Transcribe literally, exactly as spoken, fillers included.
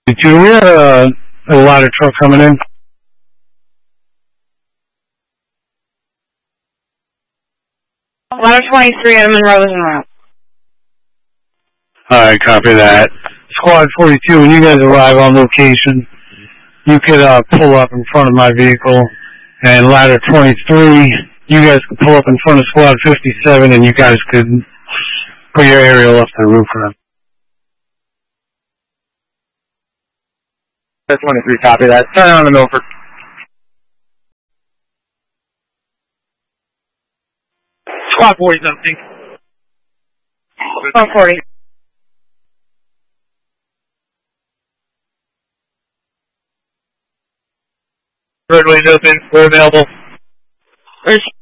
Do we have a, a ladder truck coming in? Ladder twenty-three at Monroe is en route. Alright, copy that. Squad forty-two, when you guys arrive on location, you could uh, pull up in front of my vehicle, and ladder twenty-three, you guys could pull up in front of squad fifty-seven, and you guys could put your aerial up to the roof for them. twenty-three, copy that. Turn on the Milford. Squad forty something. Squad forty. Roadway's open. We're available. Where's